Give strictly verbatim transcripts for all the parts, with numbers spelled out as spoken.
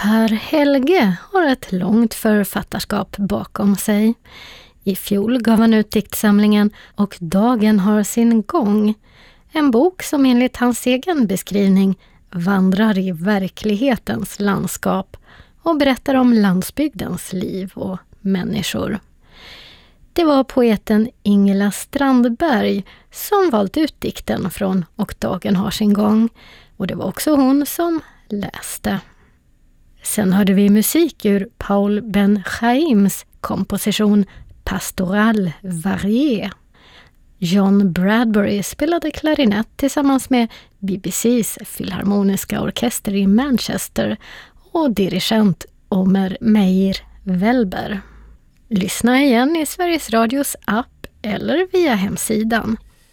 Per Helge har ett långt författarskap bakom sig. I fjol gav han ut diktsamlingen Och dagen har sin gång. En bok som enligt hans egen beskrivning vandrar i verklighetens landskap och berättar om landsbygdens liv och människor. Det var poeten Ingela Strandberg som valt ut dikten från Och dagen har sin gång, och det var också hon som läste. Sen hörde vi musik ur Paul Ben Chaims komposition Pastoral Varié. John Bradbury spelade klarinett tillsammans med B B C:s filharmoniska orkester i Manchester och dirigent Omer Meir Welber. Lyssna igen i Sveriges Radios app eller via hemsidan.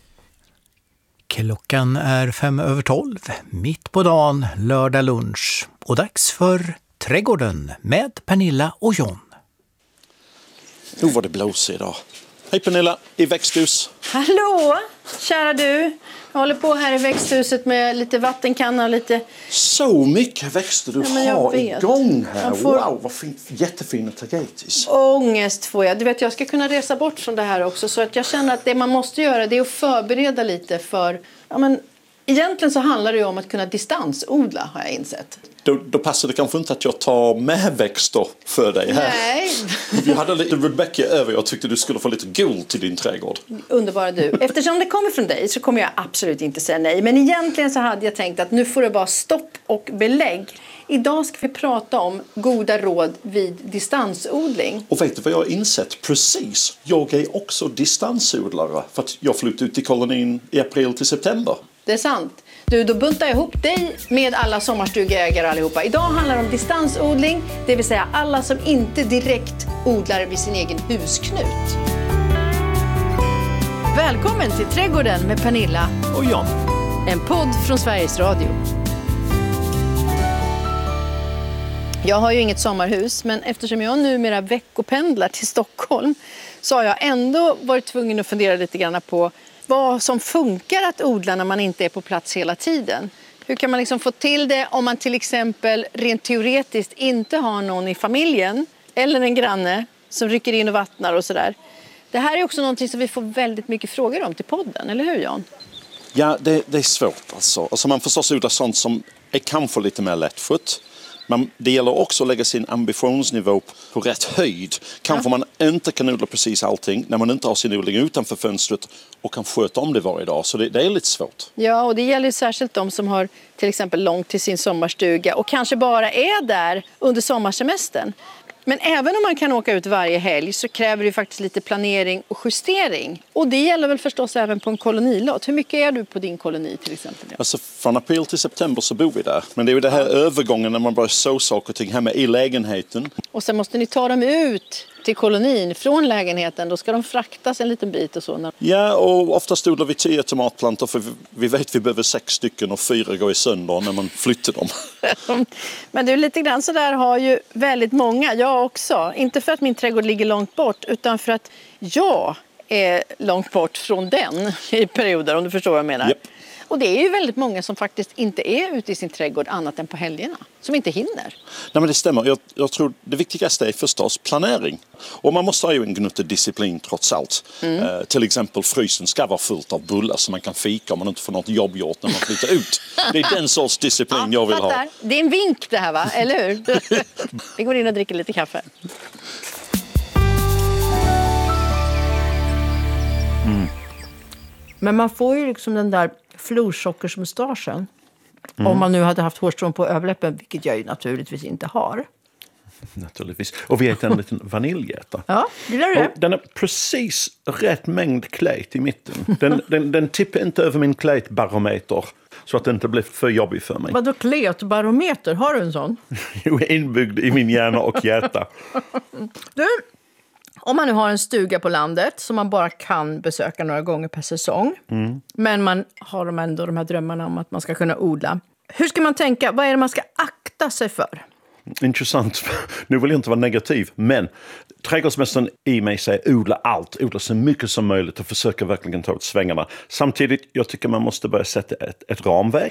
Klockan är fem över tolv, mitt på dagen, lördag lunch. Och dags för Trädgården med Pernilla och John. Nu var det blås idag. Hej Pernilla, i växthus. Hallå, kära du. Jag håller på här i växthuset med lite vattenkanna och lite... Så mycket växter du ja, har vet. igång här. Får... Wow, vad fint. Jättefina tagetis. Ångest får jag. Du vet, jag ska kunna resa bort från det här också. Så att jag känner att det man måste göra, det är att förbereda lite för... Ja, men, egentligen så handlar det ju om att kunna distansodla, har jag insett. Då, då passar det kanske inte att jag tar med växter för dig här. Nej. Vi hade lite Rebecca över. Jag tyckte du skulle få lite guld till din trädgård. Underbara du. Eftersom det kommer från dig så kommer jag absolut inte säga nej. Men egentligen så hade jag tänkt att nu får det bara stopp och belägg. Idag ska vi prata om goda råd vid distansodling. Och vet du vad jag har insett? Precis. Jag är också distansodlare. För att jag flyttade ut i kolonin i april till september. Det är sant. Du, då buntar jag ihop dig med alla sommarstugeägare allihopa. Idag handlar det om distansodling, det vill säga alla som inte direkt odlar vid sin egen husknut. Välkommen till Trädgården med Pernilla Och John. En podd från Sveriges Radio. Jag har ju inget sommarhus, men eftersom jag numera veckopendlar till Stockholm så har jag ändå varit tvungen att fundera lite grann på vad som funkar att odla när man inte är på plats hela tiden. Hur kan man liksom få till det om man till exempel rent teoretiskt inte har någon i familjen eller en granne som rycker in och vattnar och sådär. Det här är också någonting som vi får väldigt mycket frågor om till podden, eller hur Jan? Ja, det, det är svårt alltså. alltså. Man förstås odla sånt som är kanske lite mer lättskött. Men det gäller också att lägga sin ambitionsnivå på rätt höjd. Kanske ja. man inte kan odla precis allting när man inte har sin odling utanför fönstret och kan sköta om det varje dag. Så det, det är lite svårt. Ja, och det gäller särskilt de som har till exempel långt till sin sommarstuga och kanske bara är där under sommarsemestern. Men även om man kan åka ut varje helg så kräver det faktiskt lite planering och justering. Och det gäller väl förstås även på en kolonilott. Hur mycket är du på din koloni till exempel? Alltså från april till september så bor vi där. Men det är ju det här ja. övergången när man börjar så saker och ting hemma i lägenheten. Och sen måste ni ta dem ut till kolonin från lägenheten. Då ska de fraktas en liten bit och så. Ja, och oftast odlar vi tio tomatplantor för vi vet att vi behöver sex stycken och fyra går i sönder när man flyttar dem. Men du, lite grann så där har ju väldigt många, jag också. Inte för att min trädgård ligger långt bort utan för att jag är långt bort från den i perioder, om du förstår vad jag menar. Yep. Och det är ju väldigt många som faktiskt inte är ute i sin trädgård annat än på helgerna. Som inte hinner. Nej, men det stämmer. Jag, jag tror det viktigaste är förstås planering. Och man måste ha ju en gnutta disciplin trots allt. Mm. Eh, till exempel frysen ska vara fullt av bullar så man kan fika om man inte får något jobb gjort när man flyttar ut. Det är den sorts disciplin ja, jag vill fattar. ha. Det är en vink det här va, eller hur? Vi går in och dricker lite kaffe. Mm. Men man får ju liksom den där florsockersmustaschen. Mm. Om man nu hade haft hårstrån på överläppen, vilket jag ju naturligtvis inte har. Naturligtvis. Och vi äter en liten vaniljgäta. Ja, gillar du det? Och den är precis rätt mängd klet i mitten. Den, den, den tippar inte över min kletbarometer så att det inte blir för jobbigt för mig. Vadå kletbarometer? Har du en sån? Jo, inbyggd i min hjärna och hjärta. Du, om man nu har en stuga på landet som man bara kan besöka några gånger per säsong. Mm. Men man har de ändå de här drömmarna om att man ska kunna odla. Hur ska man tänka? Vad är det man ska akta sig för? Intressant. Nu vill jag inte vara negativ, men trädgårdsmästaren i mig säger odla allt, odla så mycket som möjligt och försöka verkligen ta ut svängarna. Samtidigt, jag tycker man måste börja sätta ett, ett ramverk.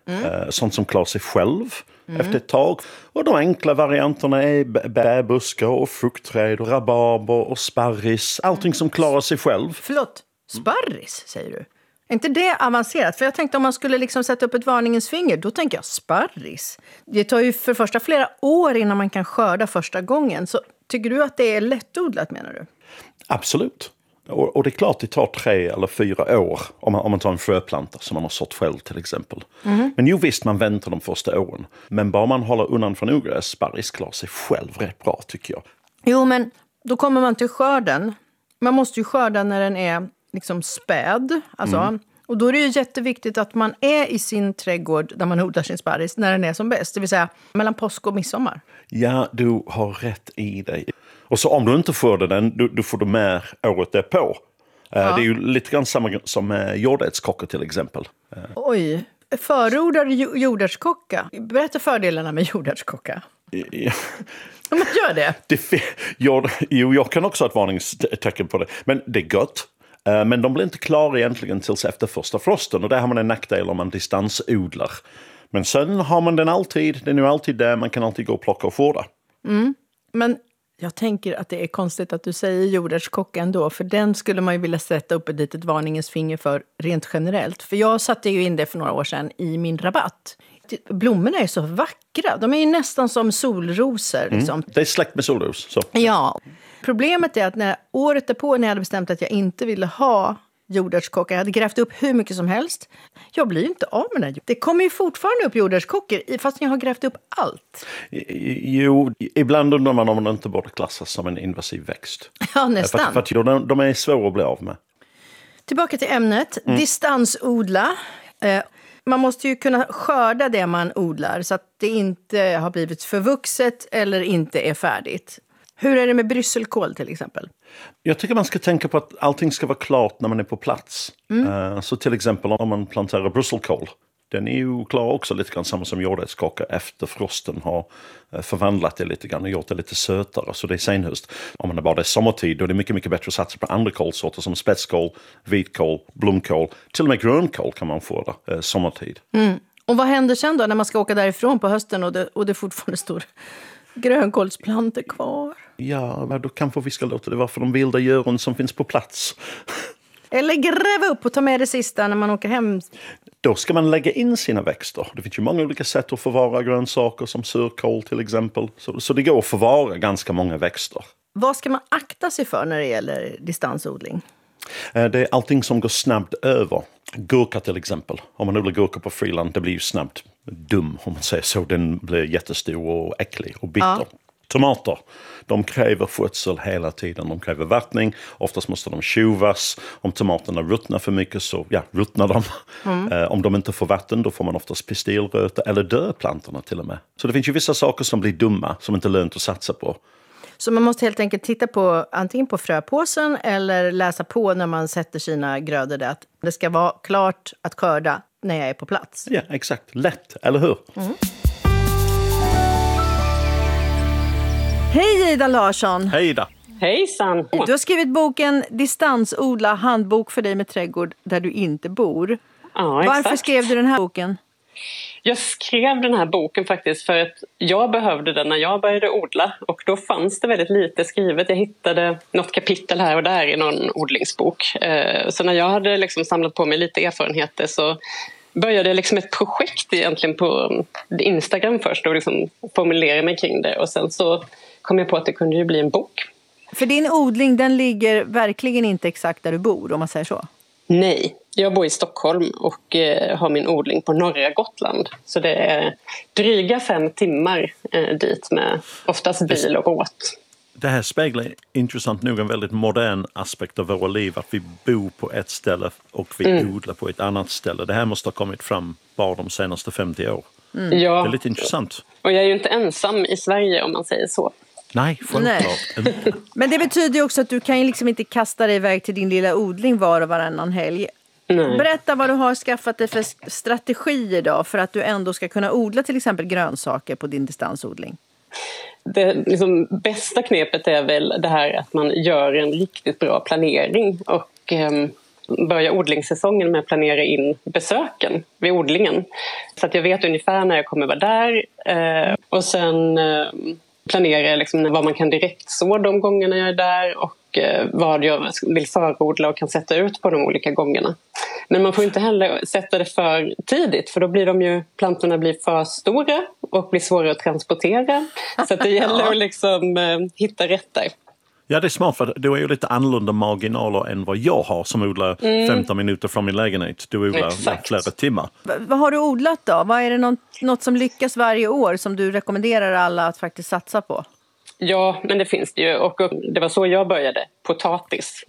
Mm. Sånt som klarar sig själv mm. efter ett tag. Och de enkla varianterna är bäbuskar och fruktträd och rabarber och sparris. Allting som klarar sig själv. Förlåt, sparris säger du? Är inte det avancerat? För jag tänkte om man skulle liksom sätta upp ett varningens finger, då tänker jag sparris. Det tar ju för första flera år innan man kan skörda första gången. Så tycker du att det är lättodlat, menar du? Absolut. Och, och det är klart det tar tre eller fyra år om man, om man tar en fröplanta som man har sått själv till exempel. Mm. Men jo visst, man väntar de första åren. Men bara man håller undan från ogräs, sparris klarar sig själv rätt bra tycker jag. Jo, men då kommer man till skörden. Man måste ju skörda när den är liksom späd. Alltså. Mm. Och då är det ju jätteviktigt att man är i sin trädgård där man odlar sin sparris när den är som bäst. Det vill säga mellan påsk och midsommar. Ja, du har rätt i dig. Och så om du inte får den, du, du får det med året därpå. Ja. Det är ju lite grann samma som med jordärtskocka till exempel. Oj, förordar du jordärtskocka? Berätta fördelarna med jordärtskocka. Ja. Man gör det. det jag, jo, jag kan också ha ett varningstecken på det. Men det är gott. Men de blir inte klara egentligen tills efter första frosten. Och där har man en nackdel om man distansodlar. Men sen har man den alltid. Den är ju alltid där. Man kan alltid gå och plocka och få det. Mm. Men jag tänker att det är konstigt att du säger jordärtskocka ändå. För den skulle man ju vilja sätta upp ett litet varningens finger för rent generellt. För jag satte ju in det för några år sedan i min rabatt. Blommorna är så vackra. De är ju nästan som solrosor. Liksom. Mm. Det är släkt med solros. Så. Ja. Problemet är att när året därpå när jag hade bestämt att jag inte ville ha jordärtskocka, jag hade grävt upp hur mycket som helst. Jag blir ju inte av med det. Det kommer ju fortfarande upp jordärtskockor fast jag har grävt upp allt. Jo, ibland undrar man om de inte borde klassas som en invasiv växt. Ja, nästan. För, för de, de är svåra att bli av med. Tillbaka till ämnet. Mm. Distansodla. Eh, Man måste ju kunna skörda det man odlar så att det inte har blivit förvuxet eller inte är färdigt. Hur är det med brysselkål till exempel? Jag tycker man ska tänka på att allting ska vara klart när man är på plats. Mm. Så till exempel om man planterar brysselkål. Den är ju klar också lite grann samma som jordärtskocka efter frosten har förvandlat det lite grann och gjort det lite sötare. Så det är senhöst. Om man är bara det sommartid då är det mycket, mycket bättre att satsa på andra kålsorter som spetskål, vitkål, blomkål. Till och med grönkål kan man få det eh, sommartid. Mm. Och vad händer sen då när man ska åka därifrån på hösten och det, och det fortfarande står grönkålsplantor kvar? Ja, då kanske vi ska låta det vara för de vilda djuren som finns på plats. Eller gräva upp och ta med det sista när man åker hem. Då ska man lägga in sina växter. Det finns ju många olika sätt att förvara grönsaker som surkål till exempel. Så, så det går att förvara ganska många växter. Vad ska man akta sig för när det gäller distansodling? Det är allting som går snabbt över. Gurka till exempel. Om man odlar gurka på friland, det blir ju snabbt dum om man säger så. Den blir jättestor och äcklig och bitter. Ja. Tomater, de kräver skötsel hela tiden. De kräver vattning. Oftast måste de tjuvas. Om tomaterna ruttnar för mycket så ja, ruttnar de. Mm. Eh, om de inte får vatten då får man oftast pistilröta eller dö plantorna till och med. Så det finns ju vissa saker som blir dumma som inte är lönt att satsa på. Så man måste helt enkelt titta på antingen på fröpåsen eller läsa på när man sätter sina grödor där. Att det ska vara klart att skörda när jag är på plats. Ja, exakt. Lätt, eller hur? Mm. Hej Ida Larsson! Hej Ida! Hejsan! Du har skrivit boken Distansodla, handbok för dig med trädgård där du inte bor. Ja, exakt. Varför skrev du den här boken? Jag skrev den här boken faktiskt för att jag behövde den när jag började odla. Och då fanns det väldigt lite skrivet. Jag hittade något kapitel här och där i någon odlingsbok. Så när jag hade liksom samlat på mig lite erfarenheter så började jag liksom ett projekt egentligen på Instagram först och liksom formulera mig kring det. Och sen så kom jag på att det kunde ju bli en bok. För din odling, den ligger verkligen inte exakt där du bor, om man säger så? Nej, jag bor i Stockholm och eh, har min odling på norra Gotland. Så det är dryga fem timmar eh, dit med oftast bil och båt. Det här speglar intressant nog en väldigt modern aspekt av våra liv. Att vi bor på ett ställe och vi mm. odlar på ett annat ställe. Det här måste ha kommit fram bara de senaste femtio år. Mm. Ja. Det är lite intressant. Och jag är ju inte ensam i Sverige om man säger så. Nej, självklart inte. Men det betyder ju också att du kan ju liksom inte kasta dig iväg till din lilla odling var och varannan helg. Nej. Berätta vad du har skaffat dig för strategier då för att du ändå ska kunna odla till exempel grönsaker på din distansodling. Det liksom bästa knepet är väl det här att man gör en riktigt bra planering och eh, börja odlingssäsongen med att planera in besöken vid odlingen. Så att jag vet ungefär när jag kommer vara där. Eh, och sen eh, planerar jag liksom vad man kan direkt så de gångerna jag är där och eh, vad jag vill förodla och kan sätta ut på de olika gångerna. Men man får inte heller sätta det för tidigt, för då blir de ju, plantorna blir för stora och blir svårare att transportera. Så att det gäller att liksom, eh, hitta rätt där. Ja, det är smart, för du är ju lite annorlunda marginaler än vad jag har som odlar mm. femton minuter från min lägenhet. Du odlar Exakt. flera timmar. V- vad har du odlat då? Vad är det något, något som lyckas varje år som du rekommenderar alla att faktiskt satsa på? Ja, men det finns det ju. Och det var så jag började. Potatis.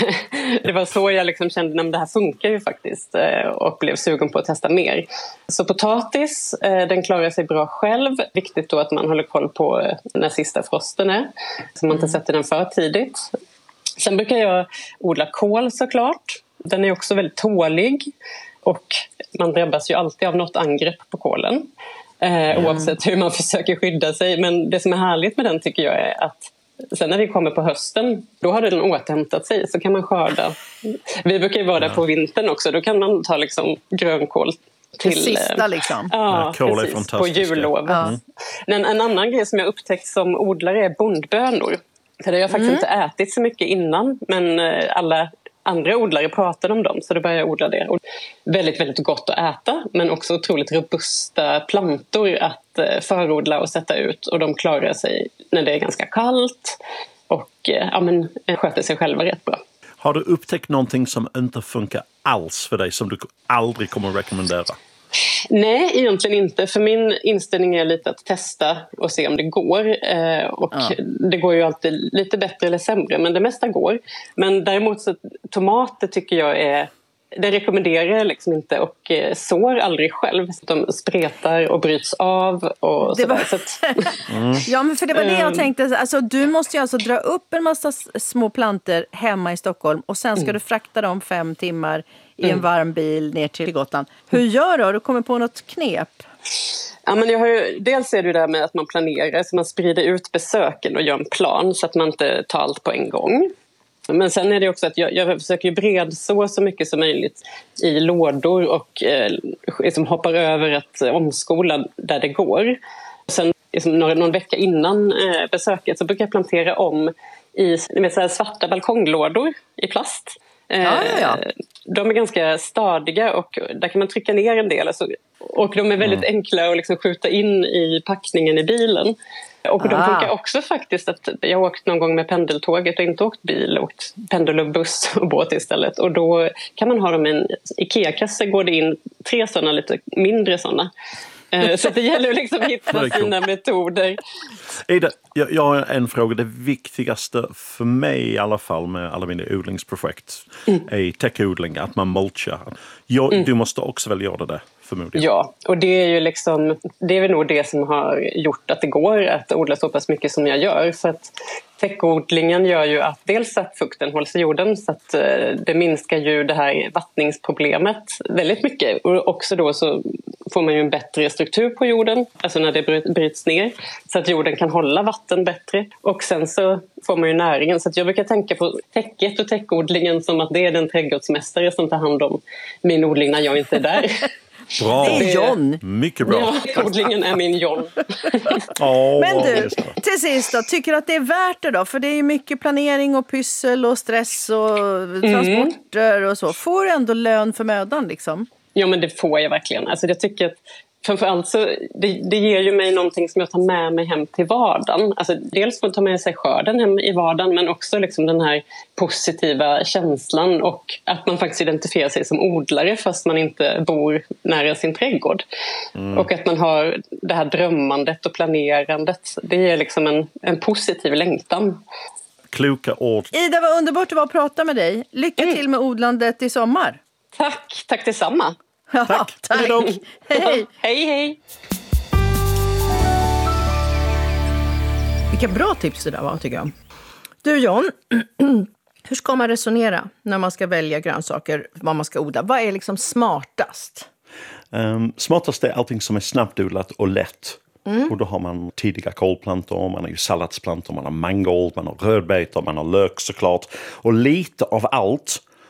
Det var så jag liksom kände att det här funkar ju faktiskt. Och blev sugen på att testa mer. Så potatis, den klarar sig bra själv. Viktigt då att man håller koll på när sista frosten är. Så man inte sätter den för tidigt. Sen brukar jag odla kål såklart. Den är också väldigt tålig. Och man drabbas ju alltid av något angrepp på kålen. Eh, oavsett hur man försöker skydda sig. Men det som är härligt med den tycker jag är att sen när vi kommer på hösten, då har den återhämtat sig, så kan man skörda. Vi brukar ju vara där på vintern också, då kan man ta liksom grönkål till... Det sista liksom. Ja, ja, kål är precis, på jullovet. Ja. Men en annan grej som jag upptäckt som odlare är bondbönor. För det har jag faktiskt mm. inte ätit så mycket innan, men alla andra odlare pratade om dem, så då började jag odla det. Och väldigt, väldigt gott att äta, men också otroligt robusta plantor att eh, förodla och sätta ut. Och de klarar sig när det är ganska kallt och eh, ja, men, sköter sig själva rätt bra. Har du upptäckt någonting som inte funkar alls för dig, som du aldrig kommer att rekommendera? Nej, egentligen inte. För min inställning är lite att testa och se om det går. Eh, och ja. Det går ju alltid lite bättre eller sämre, men det mesta går. Men däremot så tomater tycker jag är... Det rekommenderar jag liksom inte, och eh, sår aldrig själv. De spretar och bryts av och det sådär. var... Så att... mm. Ja, men för det var det jag tänkte. Alltså, du måste ju alltså dra upp en massa små planter hemma i Stockholm och sen ska mm. du frakta dem fem timmar i en mm. varm bil ner till Gotland. Hur gör du? Har du kommit på något knep? Ja, men jag har ju, dels är det ju det här med att man planerar, så man sprider ut besöken och gör en plan så att man inte tar allt på en gång. Men sen är det också att jag, jag försöker bredså så mycket som möjligt i lådor och eh, liksom hoppar över att omskola där det går. Sen liksom, någon, någon vecka innan eh, besöket så brukar jag plantera om i vet, så här, svarta balkonglådor i plast. Eh, ja, ja, ja. De är ganska stadiga och där kan man trycka ner en del. Alltså, och de är väldigt mm. enkla att liksom skjuta in i packningen i bilen. Och ah. de funkar också faktiskt att jag har åkt någon gång med pendeltåget och inte åkt bil, åkt pendel och buss och båt istället. Och då kan man ha dem i en Ikea-kasse, går det in tre sådana lite mindre sådana. Så det gäller att liksom hitta sina metoder. Ida, jag, jag har en fråga. Det viktigaste för mig i alla fall med alla mina odlingsprojekt mm. är täckodling, att man mulchar. Jag, mm. Du måste också väl göra det, förmodligen. Ja, och det är ju liksom, det är väl nog det som har gjort att det går att odla så pass mycket som jag gör. För att täckodlingen gör ju att dels att fukten hålls i jorden, så att det minskar ju det här vattningsproblemet väldigt mycket. Och också då så får man ju en bättre struktur på jorden, alltså när det bryts ner, så att jorden kan hålla vatten bättre. Och sen så får man ju näringen. Så att jag brukar tänka på täcket och täckodlingen som att det är den trädgårdsmästare som tar hand om min odling när jag inte är där. Bra. Det är John. Mycket bra. Ja, odlingen är min John. oh, Men du, till sist då, tycker du att det är värt det då? För det är ju mycket planering och pyssel och stress och transporter mm. och så. Får du ändå lön för mödan liksom? Ja, men det får jag verkligen. Alltså jag tycker att framförallt så det, det ger ju mig någonting som jag tar med mig hem till vardagen. Alltså dels får jag ta med sig skörden hem i vardagen, men också liksom den här positiva känslan och att man faktiskt identifierar sig som odlare fast man inte bor nära sin trädgård. Mm. Och att man har det här drömmandet och planerandet. Det är liksom en, en positiv längtan. Kloka ord. Ida, vad underbart det var att prata med dig. Lycka mm. till med odlandet i sommar. Tack, tack detsamma. Ja, tack. tack. Hej, hej. hej, hej. Vilka bra tips det där var, tycker jag. Du John, hur ska man resonera när man ska välja grönsaker, vad man ska odla? Vad är liksom smartast? Um, smartast är allting som är snabbodlat och lätt. Mm. Och då har man tidiga kolplantor, man har ju salladsplantor, man har mangold, man har rödbetor, man har lök såklart. Och lite av allt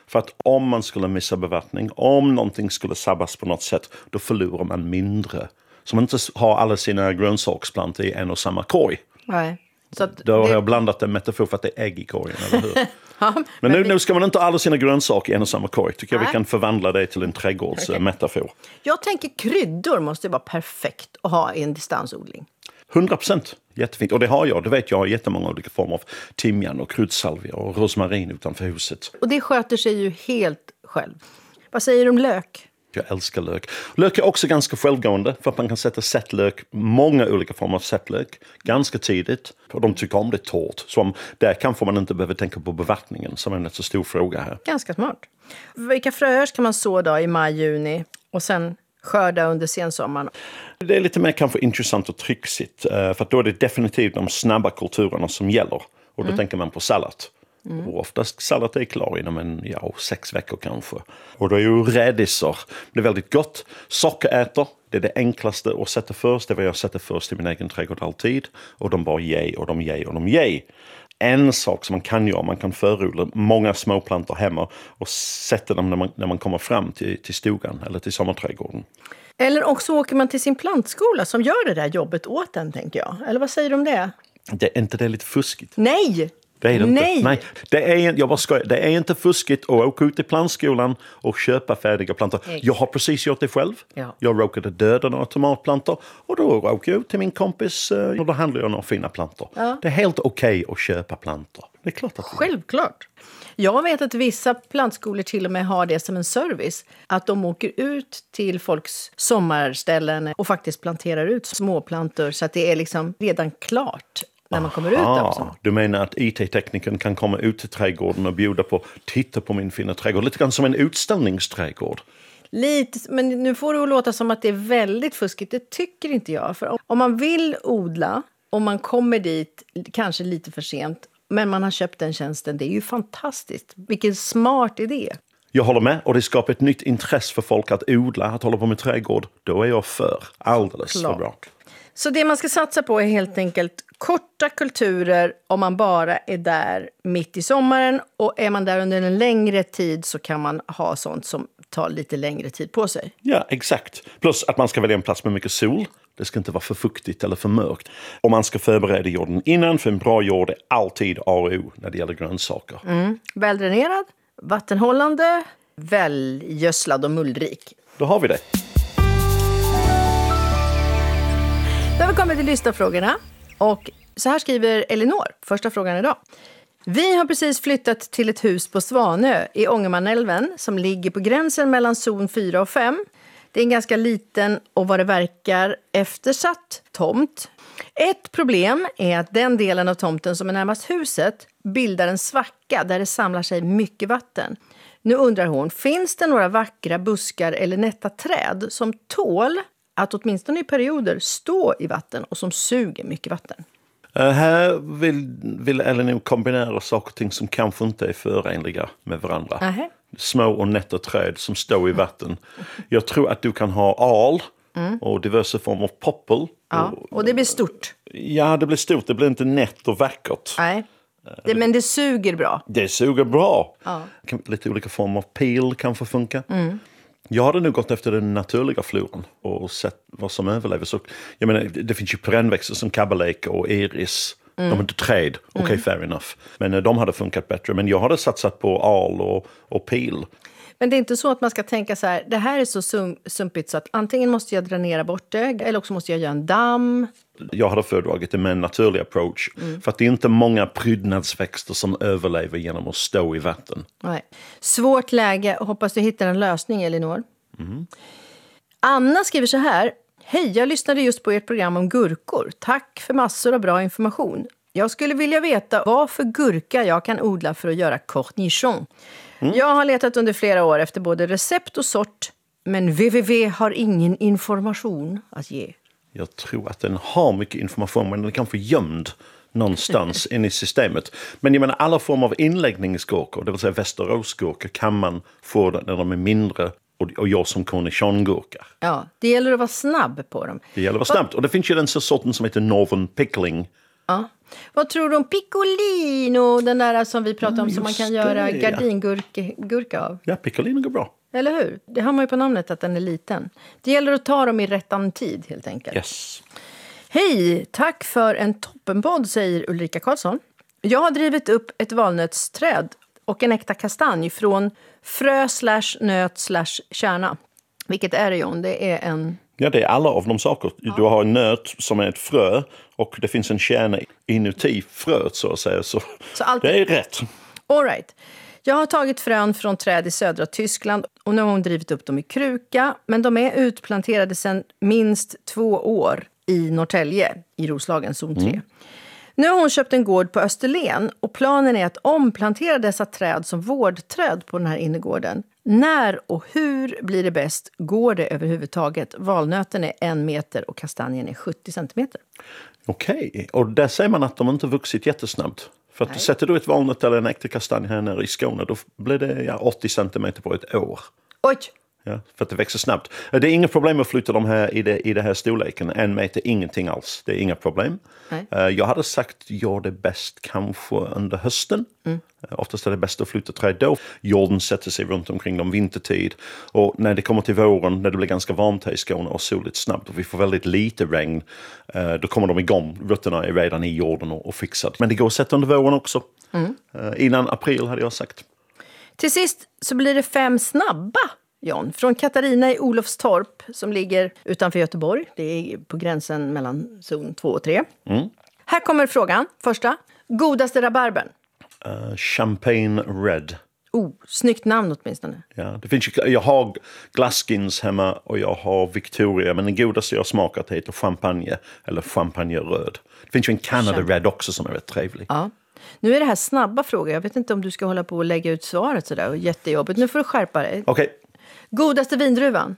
För att om man skulle missa bevattning, om någonting skulle sabbas på något sätt, då förlorar man mindre. Så man inte har alla sina grönsaksplantor i en och samma korg. Nej. Så att Då har det... jag blandat en metafor för att det är ägg i korgen, eller hur? ja, men men nu, vi... nu ska man inte ha alla sina grönsaker i en och samma korg. Tycker jag Nej. vi kan förvandla det till en trädgårdsmetafor. Okay. Jag tänker kryddor måste vara perfekt att ha i en distansodling. hundra procent. Jättefint. Och det har jag. Det vet jag har jättemånga olika former av timjan och kryddsalvia och rosmarin utanför huset. Och det sköter sig ju helt själv. Vad säger du om lök? Jag älskar lök. Lök är också ganska självgående för att man kan sätta sättlök, många olika former av sättlök, ganska tidigt. Och de tycker om det torrt. Så om, där kanske man inte behöver tänka på bevattningen som är en så stor fråga här. Ganska smart. Vilka fröer ska man så då i maj, juni och sen skörda under sensommaren? Det är lite mer kanske intressant och trixigt. För att då är det definitivt de snabba kulturerna som gäller. Och då mm. tänker man på sallad. Mm. Och oftast sallad är klar inom en, ja, sex veckor kanske. Och då är ju rädisor. Det är väldigt gott. Sockerärtor, det är det enklaste att sätta först. Det är vad jag sätter först i min egen trädgård alltid. Och de bara ge och de ge och de ge. En sak som man kan göra, man kan förodla många småplantor hemma och sätta dem när man, när man kommer fram till, till stugan eller till sommarträdgården. Eller också åker man till sin plantskola som gör det där jobbet åt en, tänker jag. Eller vad säger du om det? Det är inte det lite fuskigt? Nej! Det är det Nej. inte. Nej, det är, jag bara skojar. Det är inte fuskigt att åka ut till plantskolan och köpa färdiga plantor. Nej. Jag har precis gjort det själv. Ja. Jag råkade döda några tomatplantor och då åker jag ut till min kompis och då handlar jag några fina plantor. Ja. Det är helt okej okay att köpa plantor. Det är klart att det är. Självklart. Jag vet att vissa plantskolor till och med har det som en service. Att de åker ut till folks sommarställen och faktiskt planterar ut småplantor så att det är liksom redan klart. När man kommer Aha, ut också. Du menar att I T-teknikern kan komma ut till trädgården och bjuda på titta på min fina trädgård. Lite grann som en utställningsträdgård. Lite, men nu får det låta som att det är väldigt fuskigt. Det tycker inte jag. För om, om man vill odla och man kommer dit kanske lite för sent men man har köpt den tjänsten, det är ju fantastiskt. Vilken smart idé. Jag håller med och det skapar ett nytt intresse för folk att odla, att hålla på med trädgård. Då är jag för. Alldeles Klart. för bra. Så det man ska satsa på är helt enkelt korta kulturer om man bara är där mitt i sommaren. Och är man där under en längre tid så kan man ha sånt som tar lite längre tid på sig. Ja, exakt. Plus att man ska välja en plats med mycket sol. Det ska inte vara för fuktigt eller för mörkt. Och man ska förbereda jorden innan, för en bra jord är alltid A och O när det gäller grönsaker. Mm. Väldränerad, vattenhållande, välgödslad och mullrik. Då har vi det. Då har vi kommit till lyssnarfrågorna. Och så här skriver Elinor, första frågan idag. Vi har precis flyttat till ett hus på Svanö i Ångermanälven som ligger på gränsen mellan zon fyra och fem. Det är en ganska liten och vad det verkar eftersatt tomt. Ett problem är att den delen av tomten som är närmast huset bildar en svacka där det samlar sig mycket vatten. Nu undrar hon, finns det några vackra buskar eller nätta träd som tål att åtminstone i perioder stå i vatten och som suger mycket vatten? Uh, här vill, vill Elinor kombinera saker och ting som kanske inte är förenliga med varandra. Uh-huh. Små och nätta träd som står i vatten. Jag tror att du kan ha al mm. och diverse former av poppel. Ja, och, och det blir stort. Ja, det blir stort. Det blir inte nätt och vackert. Nej, det, men det suger bra. Det suger bra. Ja. Lite olika former av pil kan få funka. Mm. Jag hade nog gått efter den naturliga floran och sett vad som överlever. Så, jag menar, det finns ju perennväxter som kabbaleka och iris. Mm. De är inte träd, okej, okay, mm. fair enough. Men de hade funkat bättre. Men jag hade satsat på al och, och pil. Men det är inte så att man ska tänka så här, det här är så sum- sumpigt så att antingen måste jag dränera bort det eller också måste jag göra en damm. Jag hade föredragit det med en naturlig approach. Mm. För att det är inte många prydnadsväxter som överlever genom att stå i vatten. Nej. Svårt läge och hoppas du hittar en lösning, Elinor. Mm. Anna skriver så här. Hej, jag lyssnade just på ert program om gurkor. Tack för massor av bra information. Jag skulle vilja veta vad för gurka jag kan odla för att göra cornichon. Mm. Jag har letat under flera år efter både recept och sort, men www har ingen information att ge. Jag tror att den har mycket information, men den kan få gömd någonstans in i systemet. Men jag menar, alla former av inläggningsgurkor, det vill säga västeråsgurkor, kan man få när de är mindre och, och jag som cornichongurka. Ja, det gäller att vara snabb på dem. Det gäller att vara snabbt. Och det finns ju den sorten som heter Northern Pickling. Ja. Vad tror du om piccolino, den där som vi pratade om, Ja, som man just kan göra det, ja. gardingurka av? Ja, piccolino går bra. Eller hur? Det har man ju på namnet att den är liten. Det gäller att ta dem i rättan tid helt enkelt. Yes. Hej, tack för en toppenpodd, säger Ulrika Karlsson. Jag har drivit upp ett valnötsträd och en äkta kastanj från frö slash nöt slash kärna. Vilket är det, John? Det är en... Ja, det är alla av de saker. Ja. Du har en nöt som är ett frö och det finns en kärna inuti fröet, så att säga. Så, så allt... det är rätt. All right. Jag har tagit frön från träd i södra Tyskland och nu har hon drivit upp dem i kruka. Men de är utplanterade sedan minst två år i Norrtälje, i Roslagen, zon tre. Mm. Nu har hon köpt en gård på Österlen och planen är att omplantera dessa träd som vårdträd på den här innergården. När och hur blir det bäst? Går det överhuvudtaget? Valnöten är en meter och kastanjen är sjuttio centimeter. Okej, okay. Och där ser man att de inte vuxit jättesnabbt. För att sätter du ett valnöt eller en äkta kastanj här nere i Skåne, då blir det ja, åttio centimeter på ett år. Oj! Ja, för att det växer snabbt. Det är inga problem att flytta dem här i det, i det här storleken. En meter, ingenting alls. Det är inga problem. Nej. Jag hade sagt ja, det är bäst kanske under hösten. Mm. Oftast är det bäst att flytta träd då. Jorden sätter sig runt omkring dem vintertid. Och när det kommer till våren, när det blir ganska varmt här i Skåne och soligt snabbt och vi får väldigt lite regn, då kommer de igång. Rötterna är redan i jorden och, och fixade. Men det går att sätta under våren också. Mm. Innan april hade jag sagt. Till sist så blir det fem snabba, John, från Katarina i Olofstorp som ligger utanför Göteborg. Det är på gränsen mellan zon två och tre. Mm. Här kommer frågan. Första. Godaste rabarbern? Uh, Champagne Red. Oh, snyggt namn åtminstone. Ja, det finns ju, jag har Glaskins hemma och jag har Victoria. Men den godaste jag har smakat heter Champagne eller Champagne Röd. Det finns ju en Canada Champagne Red också som är rätt trevlig. Ja. Nu är det här snabba frågor. Jag vet inte om du ska hålla på och lägga ut svaret sådär. Jättejobbigt. Nu får du skärpa dig. Okej. Okay. Godaste vindruvan?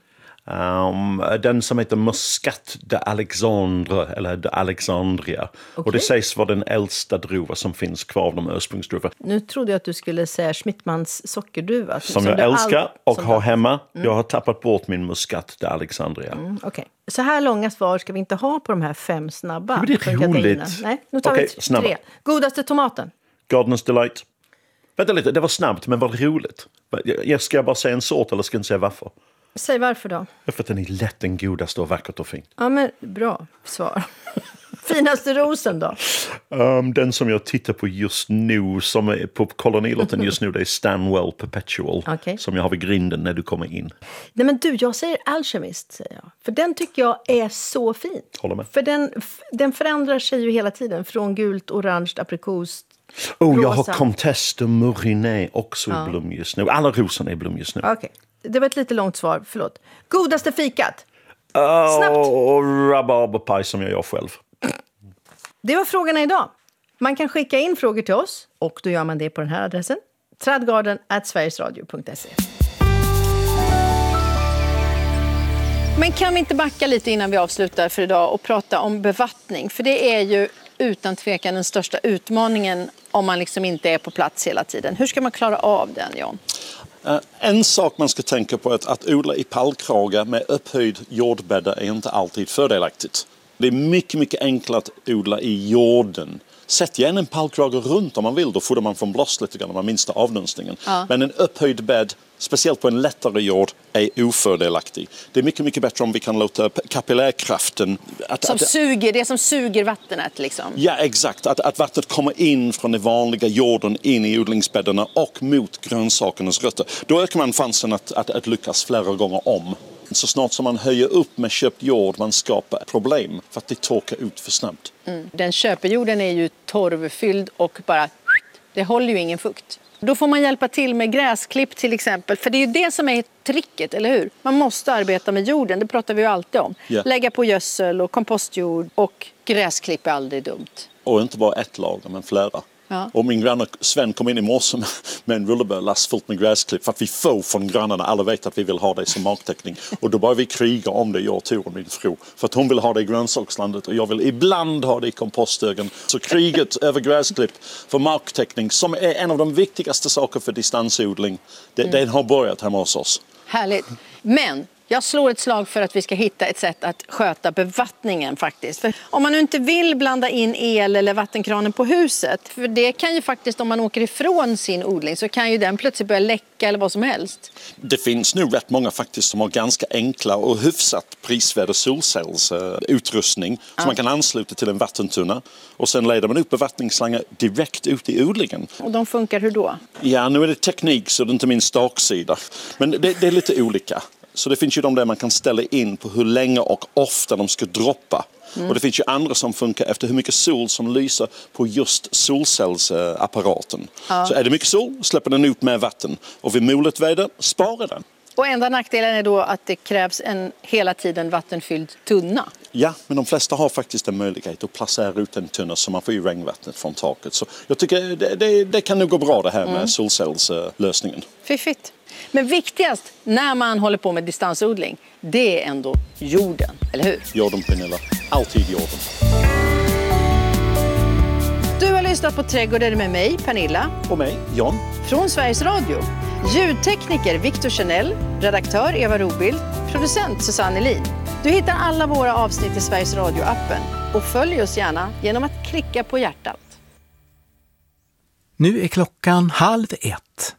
Um, den som heter Muscat de Alexandre eller de Alexandria. Okay. Och det sägs vara den äldsta druva som finns kvar av de ursprungsdruvor. Nu trodde jag att du skulle säga Schmittmans sockerdruva. Som, som jag älskar all... och som har det... hemma. Mm. Jag har tappat bort min Muscat de Alexandria. Mm, okay. Så här långa svar ska vi inte ha på de här fem snabba. Men det är roligt. Nej, nu tar okay, vi tre. Snabba. Godaste tomaten? Gardeners Delight. Vänta lite, det var snabbt men var roligt. Jag ska bara säga en sort eller ska jag säga varför? Säg varför då? För att den är lätt den godaste och vackert och fint. Ja, men bra svar. Finaste rosen då? Um, den som jag tittar på just nu, som är på kolonilotten just nu, det är Stanwell Perpetual. Okay. Som jag har vid grinden när du kommer in. Nej men du, jag säger Alchemist, säger jag. För den tycker jag är så fin. Håller med. För den, den förändrar sig ju hela tiden. Från gult, orange, aprikos. Oh, rosa. Jag har Comtesse de Murinet också ja. i blom just nu. Alla rosorna är i blom just nu. Okej. Okay. Det var ett lite långt svar, förlåt. Godaste fikat? Oh, snabbt. Rabarberpaj som jag gör själv. Det var frågorna idag. Man kan skicka in frågor till oss och då gör man det på den här adressen. trädgarden at sverigesradio punkt se. Men kan vi inte backa lite innan vi avslutar för idag och prata om bevattning? För det är ju utan tvekan den största utmaningen om man liksom inte är på plats hela tiden. Hur ska man klara av den, John? Uh, en sak man ska tänka på är att, att odla i pallkrage med upphöjd jordbäddar är inte alltid fördelaktigt. Det är mycket, mycket enklare att odla i jorden. Sätt gärna en pallkrage runt om man vill, då får man från blåst lite grann med minsta avdunstningen. Ja. Men en upphöjd bädd, speciellt på en lättare jord, är ofördelaktig. Det är mycket, mycket bättre om vi kan låta kapillärkraften... Att, som att, suger, det som suger vattnet liksom. Ja, exakt. Att, att vattnet kommer in från den vanliga jorden in i odlingsbäddarna och mot grönsakernas rötter. Då ökar man chansen att, att, att lyckas flera gånger om. Så snart som man höjer upp med köpt jord, man skapar problem för att det torkar ut för snabbt. Mm. Den köpejorden är ju torvfylld och bara, det håller ju ingen fukt. Då får man hjälpa till med gräsklipp till exempel. För det är ju det som är tricket, eller hur? Man måste arbeta med jorden, det pratar vi ju alltid om. Yeah. Lägga på gödsel och kompostjord och gräsklipp är aldrig dumt. Och inte bara ett lager, men flera. Ja. Och min granne Sven kom in i morse med, med en rullebörlast fullt med gräsklipp för att vi får från grannarna. Alla vet att vi vill ha det som marktäckning. Och då börjar vi kriga om det, jag och Tor och min fru. För att hon vill ha det i grönsakslandet och jag vill ibland ha det i komposthögen. Så kriget över gräsklipp för marktäckning, som är en av de viktigaste sakerna för distansodling, det, mm. den har börjat hemma hos oss. Härligt. Men Jag slår ett slag för att vi ska hitta ett sätt att sköta bevattningen faktiskt. För om man nu inte vill blanda in el eller vattenkranen på huset, för det kan ju faktiskt, om man åker ifrån sin odling så kan ju den plötsligt börja läcka eller vad som helst. Det finns nu rätt många faktiskt som har ganska enkla och hyfsat prisvärd solcellsutrustning som Ja. man kan ansluta till en vattentunna och sen leder man upp bevattningsslangar direkt ut i odlingen. Och de funkar hur då? Ja, nu är det teknik så det är inte min starksida. Men det, det är lite olika. Så det finns ju de där man kan ställa in på hur länge och ofta de ska droppa. Mm. Och det finns ju andra som funkar efter hur mycket sol som lyser på just solcellsapparaten. Ja. Så är det mycket sol släpper den ut med vatten. Och vid molet väder sparar den. Och enda nackdelen är då att det krävs en hela tiden vattenfylld tunna. Ja, men de flesta har faktiskt en möjlighet att placera ut en tunna så man får ju regnvattnet från taket. Så jag tycker det, det, det kan nog gå bra det här med mm. solcellslösningen. Fiffigt. Men viktigast när man håller på med distansodling, det är ändå jorden, eller hur? Jorden, Pernilla. Alltid jorden. Du har lyssnat på Trädgården med mig, Pernilla. Och mig, Jan. Från Sveriges Radio. Ljudtekniker Victor Chanel, redaktör Eva Robild, producent Susanne Elin. Du hittar alla våra avsnitt i Sveriges Radio-appen och följ oss gärna genom att klicka på hjärtat. Nu är klockan halv ett.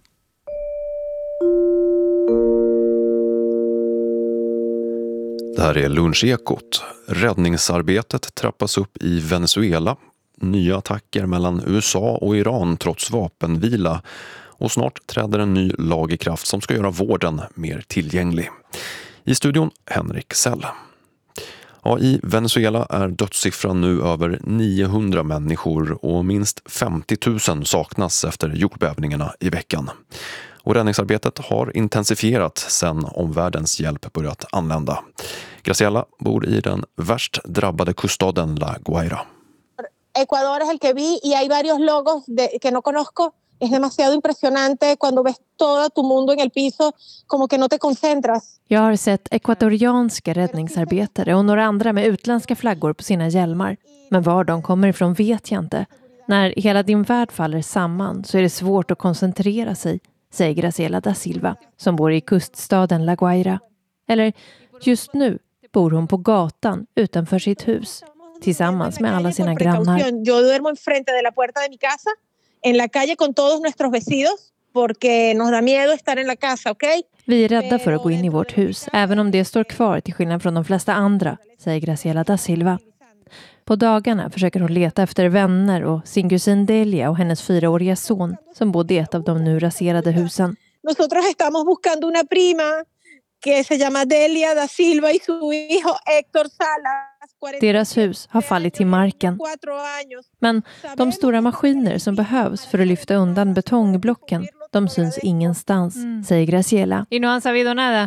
Det här är Lunchekot. Räddningsarbetet trappas upp i Venezuela. Nya attacker mellan U S A och Iran trots vapenvila. Och snart träder en ny lag i kraft som ska göra vården mer tillgänglig. I studion Henrik Sell. Ja, i Venezuela är dödssiffran nu över niohundra människor och minst femtio tusen saknas efter jordbävningarna i veckan. Och räddningsarbetet har intensifierats sedan omvärldens hjälp börjat anlända. Graciela bor i den värst drabbade kuststaden La Guaira. Ecuador es el que vi y hay varios logos de, que no conozco. Es demasiado impresionante cuando ves todo tu mundo en el piso, como que no te concentras. Jag har sett ekvatorianska räddningsarbetare och några andra med utländska flaggor på sina hjälmar. Men var de kommer ifrån vet jag inte. När hela din värld faller samman så är det svårt att koncentrera sig, säger Graciela da Silva som bor i kuststaden La Guaira. Eller just nu bor hon på gatan utanför sitt hus tillsammans med alla sina grannar. Jag duermo enfrente de la puerta de mi casa, en la calle con todos nuestros vecinos, porque nos da miedo estar en la casa, okay? Vi är rädda för att gå in i vårt hus, även om det står kvar till skillnad från de flesta andra, säger Graciela da Silva. På dagarna försöker hon leta efter vänner och sin kusin Delia och hennes fyraåriga son som bodde i ett av de nu raserade husen. Nosotros estamos buscando una prima que se llama Delia da Silva y su hijo Héctor Salas. Deras hus har fallit till marken. Men de stora maskiner som behövs för att lyfta undan betongblocken, de syns ingenstans, mm. säger Graciela. Y no han sabido nada.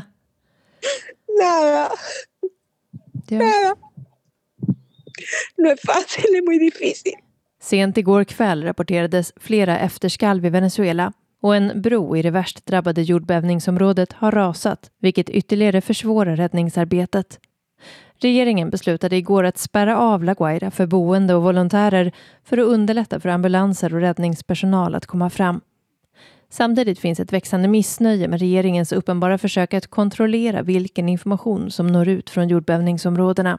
Nada. Ja. Nada. No es fácil, es muy difícil. Sent igår kväll rapporterades flera efterskalv i Venezuela och en bro i det värst drabbade jordbävningsområdet har rasat, vilket ytterligare försvårar räddningsarbetet. Regeringen beslutade igår att spärra av La Guaira för boende och volontärer för att underlätta för ambulanser och räddningspersonal att komma fram. Samtidigt finns ett växande missnöje med regeringens uppenbara försök att kontrollera vilken information som når ut från jordbävningsområdena.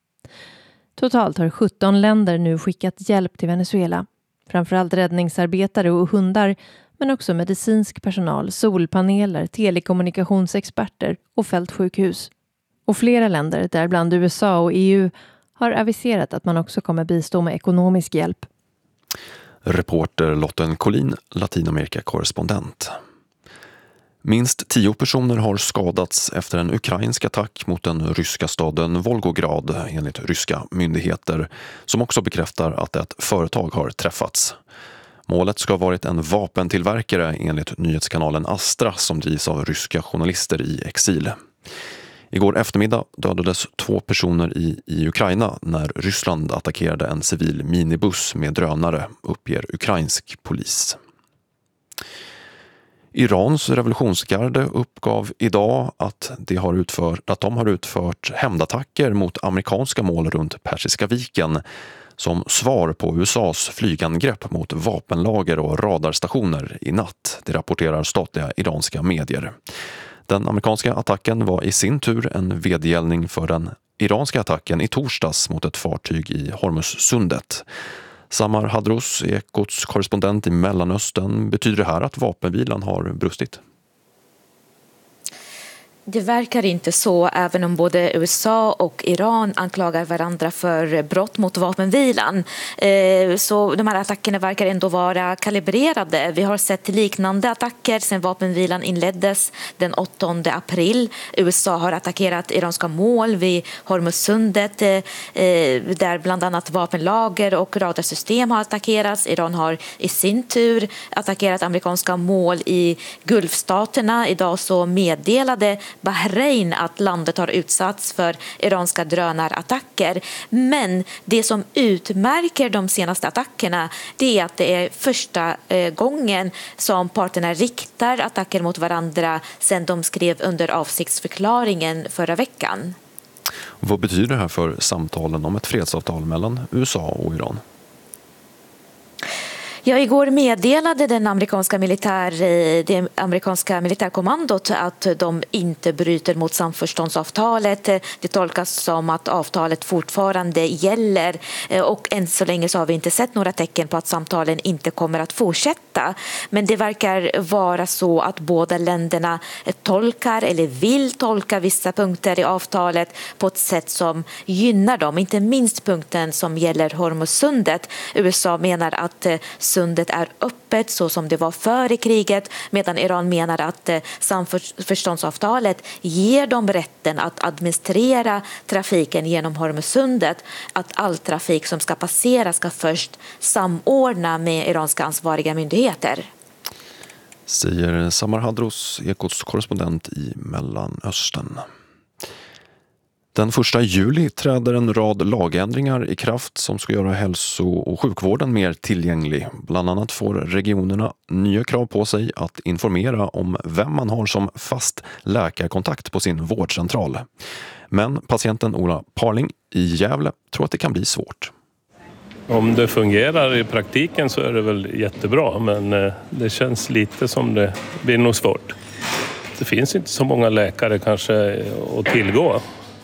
Totalt har sjutton länder nu skickat hjälp till Venezuela. Framförallt räddningsarbetare och hundar, men också medicinsk personal, solpaneler, telekommunikationsexperter och fältsjukhus. Och flera länder, däribland U S A och E U, har aviserat att man också kommer bistå med ekonomisk hjälp. Reporter Lotten Collin, Latinamerika-korrespondent. Minst tio personer har skadats efter en ukrainsk attack mot den ryska staden Volgograd enligt ryska myndigheter som också bekräftar att ett företag har träffats. Målet ska ha varit en vapentillverkare enligt nyhetskanalen Astra som drivs av ryska journalister i exil. Igår eftermiddag dödades två personer i, i Ukraina när Ryssland attackerade en civil minibuss med drönare, uppger ukrainsk polis. Irans revolutionsgarde uppgav idag att, de har utfört, att de har utfört hämndattacker mot amerikanska mål runt Persiska viken som svar på U S A:s flygangrepp mot vapenlager och radarstationer i natt, det rapporterar statliga iranska medier. Den amerikanska attacken var i sin tur en vedergällning för den iranska attacken i torsdags mot ett fartyg i Hormuzsundet. Samar Hadros, Ekots korrespondent i Mellanöstern, betyder det här att vapenvilan har brustit? Det verkar inte så, även om både U S A och Iran anklagar varandra för brott mot vapenvilan. Så de här attackerna verkar ändå vara kalibrerade. Vi har sett liknande attacker sedan vapenvilan inleddes den åttonde april. U S A har attackerat iranska mål vid Hormuzsundet, där bland annat vapenlager och radarsystem har attackerats. Iran har i sin tur attackerat amerikanska mål i Gulfstaterna. Idag så meddelade Bahrain att landet har utsatts för iranska drönarattacker. Men det som utmärker de senaste attackerna, det är att det är första gången som parterna riktar attacker mot varandra sedan de skrev under avsiktsförklaringen förra veckan. Vad betyder det här för samtalen om ett fredsavtal mellan U S A och Iran? Ja, igår meddelade den amerikanska militär, det amerikanska militärkommandot att de inte bryter mot samförståndsavtalet. Det tolkas som att avtalet fortfarande gäller, och än så länge så har vi inte sett några tecken på att samtalen inte kommer att fortsätta. Men det verkar vara så att båda länderna tolkar eller vill tolka vissa punkter i avtalet på ett sätt som gynnar dem. Inte minst punkten som gäller Hormuzsundet. U S A menar att sundet är öppet så som det var före kriget, medan Iran menar att samförståndsavtalet ger dem rätten att administrera trafiken genom Hormuzsundet, att all trafik som ska passera ska först samordna med iranska ansvariga myndigheter. Säger Samar Hadros, Ekots korrespondent i Mellanöstern. Den första juli träder en rad lagändringar i kraft som ska göra hälso- och sjukvården mer tillgänglig. Bland annat får regionerna nya krav på sig att informera om vem man har som fast läkarkontakt på sin vårdcentral. Men patienten Ola Parling i Gävle tror att det kan bli svårt. Om det fungerar i praktiken så är det väl jättebra, men det känns lite som det blir nog svårt. Det finns inte så många läkare kanske att tillgå.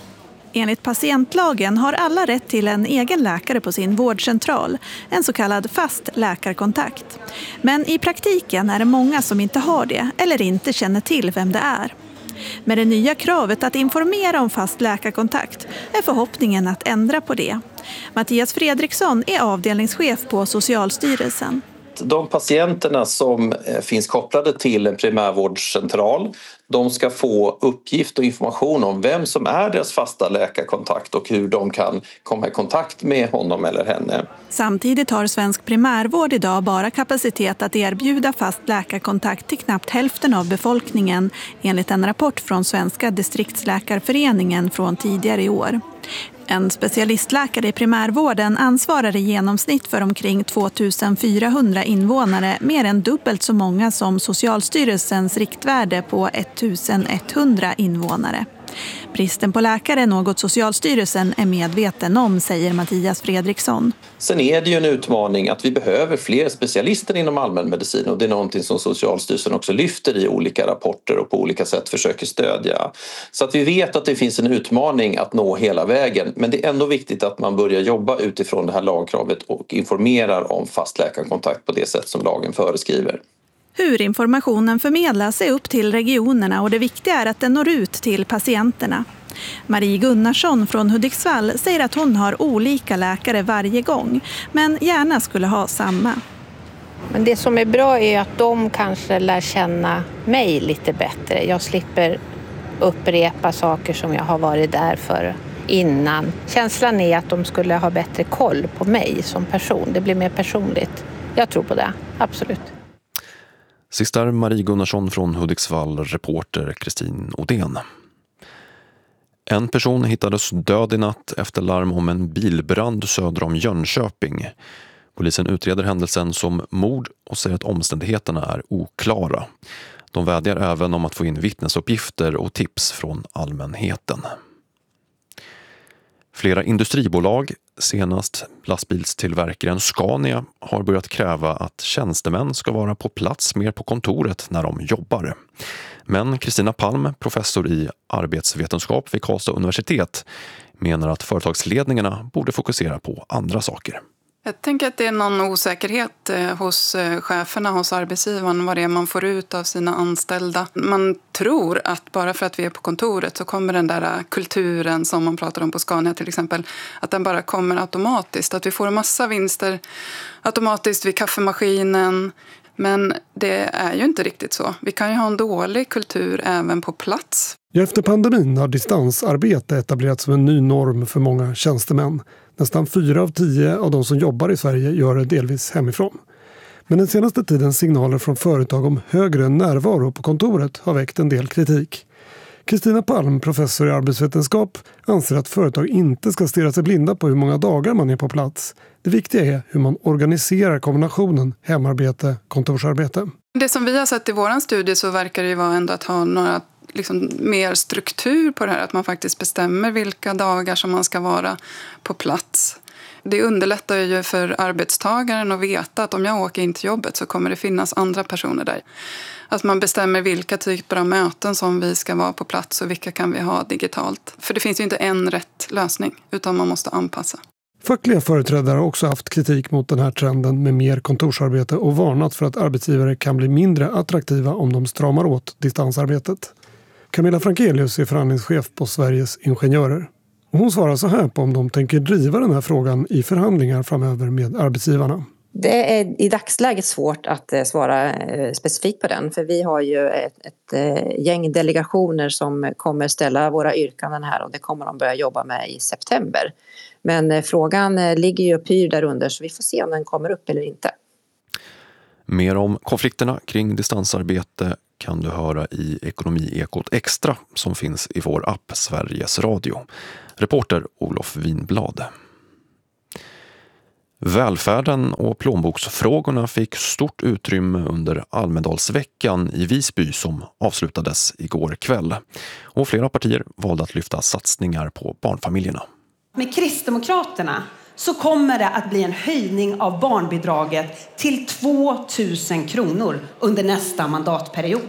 Enligt patientlagen har alla rätt till en egen läkare på sin vårdcentral, en så kallad fast läkarkontakt. Men i praktiken är det många som inte har det eller inte känner till vem det är. Med det nya kravet att informera om fast läkarkontakt är förhoppningen att ändra på det. Mattias Fredriksson är avdelningschef på Socialstyrelsen. De patienterna som finns kopplade till en primärvårdscentral, de ska få uppgift och information om vem som är deras fasta läkarkontakt och hur de kan komma i kontakt med honom eller henne. Samtidigt har svensk primärvård idag bara kapacitet att erbjuda fast läkarkontakt till knappt hälften av befolkningen, enligt en rapport från Svenska distriktsläkarföreningen från tidigare i år. En specialistläkare i primärvården ansvarar i genomsnitt för omkring två tusen fyrahundra invånare, mer än dubbelt så många som Socialstyrelsens riktvärde på ett tusen etthundra invånare. Bristen på läkare är något Socialstyrelsen är medveten om, säger Mattias Fredriksson. Sen är det ju en utmaning att vi behöver fler specialister inom allmänmedicin, och det är någonting som Socialstyrelsen också lyfter i olika rapporter och på olika sätt försöker stödja. Så att vi vet att det finns en utmaning att nå hela vägen, men det är ändå viktigt att man börjar jobba utifrån det här lagkravet och informerar om fast läkarkontakt på det sätt som lagen föreskriver. Hur informationen förmedlas är upp till regionerna, och det viktiga är att den når ut till patienterna. Marie Gunnarsson från Hudiksvall säger att hon har olika läkare varje gång, men gärna skulle ha samma. Men det som är bra är att de kanske lär känna mig lite bättre. Jag slipper upprepa saker som jag har varit där för innan. Känslan är att de skulle ha bättre koll på mig som person. Det blir mer personligt. Jag tror på det, absolut. Sist är Marie Gunnarsson från Hudiksvall, reporter Kristin Odén. En person hittades död i natt efter larm om en bilbrand söder om Jönköping. Polisen utreder händelsen som mord och säger att omständigheterna är oklara. De vädjar även om att få in vittnesuppgifter och tips från allmänheten. Flera industribolag, senast lastbilstillverkaren Scania, har börjat kräva att tjänstemän ska vara på plats mer på kontoret när de jobbar. Men Kristina Palm, professor i arbetsvetenskap vid Karlstad universitet, menar att företagsledningarna borde fokusera på andra saker. Jag tänker att det är någon osäkerhet hos cheferna, hos arbetsgivaren, vad det är man får ut av sina anställda. Man tror att bara för att vi är på kontoret så kommer den där kulturen som man pratar om på Scania till exempel, att den bara kommer automatiskt. Att vi får en massa vinster automatiskt vid kaffemaskinen. Men det är ju inte riktigt så. Vi kan ju ha en dålig kultur även på plats. Efter pandemin har distansarbete etablerats som en ny norm för många tjänstemän. Nästan fyra av tio av de som jobbar i Sverige gör det delvis hemifrån. Men den senaste tidens signaler från företag om högre närvaro på kontoret har väckt en del kritik. Kristina Palm, professor i arbetsvetenskap, anser att företag inte ska stirra sig blinda på hur många dagar man är på plats. Det viktiga är hur man organiserar kombinationen hemarbete-kontorsarbete. Det som vi har sett i vår studie så verkar det ju vara ändå att ha några liksom mer struktur på det här. Att man faktiskt bestämmer vilka dagar som man ska vara på plats. Det underlättar ju för arbetstagaren att veta att om jag åker in till jobbet så kommer det finnas andra personer där. Att man bestämmer vilka typer av möten som vi ska vara på plats och vilka kan vi ha digitalt. För det finns ju inte en rätt lösning utan man måste anpassa. Fackliga företrädare har också haft kritik mot den här trenden med mer kontorsarbete och varnat för att arbetsgivare kan bli mindre attraktiva om de stramar åt distansarbetet. Camilla Frankelius är förhandlingschef på Sveriges Ingenjörer. Hon svarar så här på om de tänker driva den här frågan i förhandlingar framöver med arbetsgivarna. Det är i dagsläget svårt att svara specifikt på den, för vi har ju ett, ett gäng delegationer som kommer ställa våra yrkanden här och det kommer de börja jobba med i september. Men frågan ligger ju och pyr där under så vi får se om den kommer upp eller inte. Mer om konflikterna kring distansarbete kan du höra i Ekonomiekot Extra som finns i vår app Sveriges Radio. Reporter Olof Winblad. Välfärden och plånboksfrågorna fick stort utrymme under Almedalsveckan i Visby som avslutades igår kväll. Och flera partier valde att lyfta satsningar på barnfamiljerna. Med Kristdemokraterna så kommer det att bli en höjning av barnbidraget till två tusen kronor under nästa mandatperiod.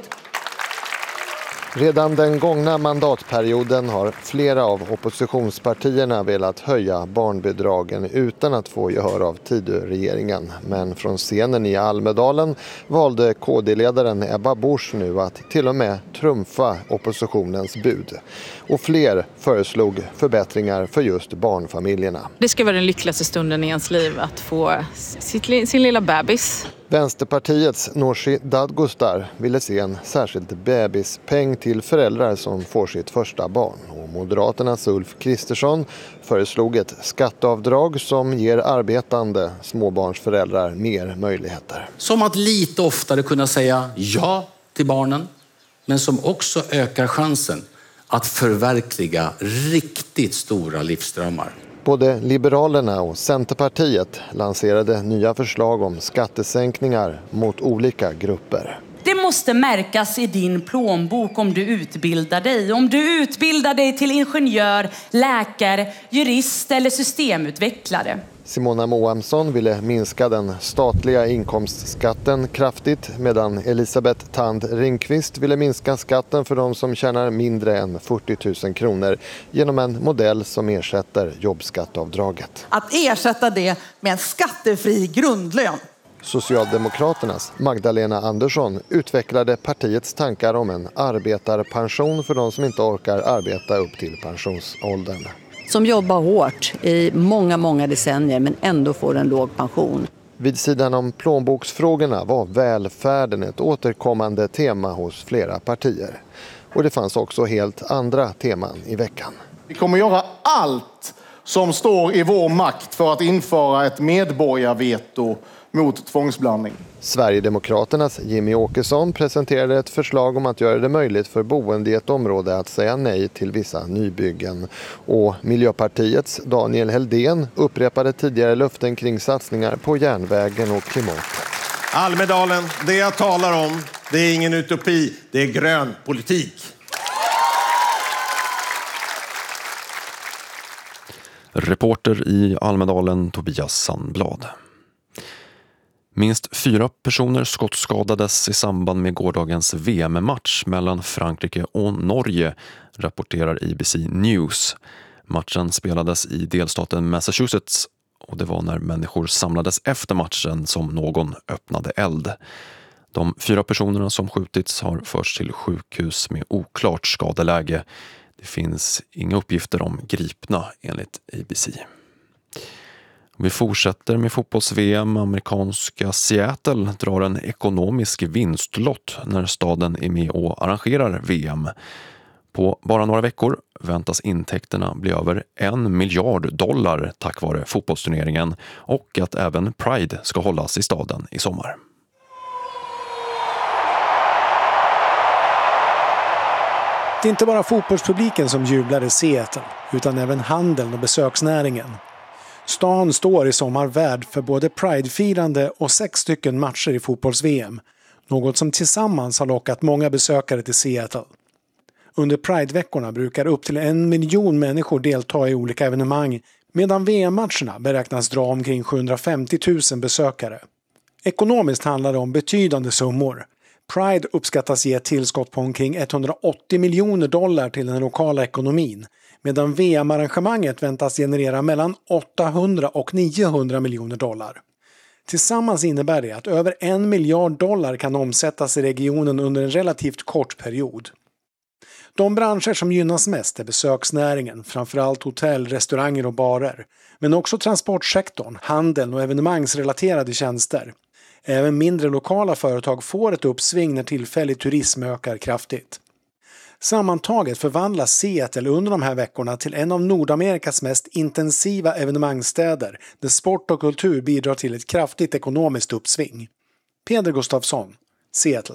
Redan den gångna mandatperioden har flera av oppositionspartierna velat höja barnbidragen utan att få gehör av Tidöregeringen. Men från scenen i Almedalen valde K D-ledaren Ebba Busch nu att till och med trumfa oppositionens bud. Och fler föreslog förbättringar för just barnfamiljerna. Det ska vara den lyckligaste stunden i ens liv att få sitt, sin lilla bebis. Vänsterpartiets Nooshi Dadgostar ville se en särskild bebispeng till föräldrar som får sitt första barn. Och Moderaternas Ulf Kristersson föreslog ett skatteavdrag som ger arbetande småbarnsföräldrar mer möjligheter. Som att lite oftare kunna säga ja till barnen, men som också ökar chansen att förverkliga riktigt stora livsdrömmar. Både Liberalerna och Centerpartiet lanserade nya förslag om skattesänkningar mot olika grupper. Det måste märkas i din plånbok om du utbildar dig. Om du utbildar dig till ingenjör, läkare, jurist eller systemutvecklare. Simona Moamsson ville minska den statliga inkomstskatten kraftigt medan Elisabeth Tand Ringqvist ville minska skatten för de som tjänar mindre än fyrtio tusen kronor genom en modell som ersätter jobbskatteavdraget. Att ersätta det med en skattefri grundlön. Socialdemokraternas Magdalena Andersson utvecklade partiets tankar om en arbetarpension för de som inte orkar arbeta upp till pensionsåldern. Som jobbar hårt i många, många decennier men ändå får en låg pension. Vid sidan om plånboksfrågorna var välfärden ett återkommande tema hos flera partier. Och det fanns också helt andra teman i veckan. Vi kommer göra allt som står i vår makt för att införa ett medborgarveto mot tvångsblandning. Sverigedemokraternas Jimmy Åkesson presenterade ett förslag om att göra det möjligt för boende i ett område att säga nej till vissa nybyggen. Och Miljöpartiets Daniel Heldén upprepade tidigare löften kring satsningar på järnvägen och klimat. Almedalen, det jag talar om, det är ingen utopi, det är grön politik. Reporter i Almedalen Tobias Sandblad. Minst fyra personer skottskadades i samband med gårdagens V M-match mellan Frankrike och Norge, rapporterar A B C News. Matchen spelades i delstaten Massachusetts och det var när människor samlades efter matchen som någon öppnade eld. De fyra personerna som skjutits har förts till sjukhus med oklart skadeläge. Det finns inga uppgifter om gripna enligt A B C. Vi fortsätter med fotbolls-V M. Amerikanska Seattle drar en ekonomisk vinstlott när staden är med och arrangerar V M. På bara några veckor väntas intäkterna bli över en miljard dollar tack vare fotbollsturneringen och att även Pride ska hållas i staden i sommar. Det är inte bara fotbollspubliken som jublar i Seattle utan även handeln och besöksnäringen. Stan står i sommar värd för både Pride-firande och sex stycken matcher i fotbolls-V M. Något som tillsammans har lockat många besökare till Seattle. Under Pride-veckorna brukar upp till en miljon människor delta i olika evenemang medan V M-matcherna beräknas dra omkring sjuhundrafemtio tusen besökare. Ekonomiskt handlar det om betydande summor. Pride uppskattas ge ett tillskott på omkring etthundraåttio miljoner dollar till den lokala ekonomin, medan V M-arrangemanget väntas generera mellan åttahundra och niohundra miljoner dollar. Tillsammans innebär det att över en miljard dollar kan omsättas i regionen under en relativt kort period. De branscher som gynnas mest är besöksnäringen, framförallt hotell, restauranger och barer, men också transportsektorn, handeln och evenemangsrelaterade tjänster. Även mindre lokala företag får ett uppsving när tillfällig turism ökar kraftigt. Sammantaget förvandlas Seattle under de här veckorna till en av Nordamerikas mest intensiva evenemangsstäder där sport och kultur bidrar till ett kraftigt ekonomiskt uppsving. Peder Gustafsson, Seattle.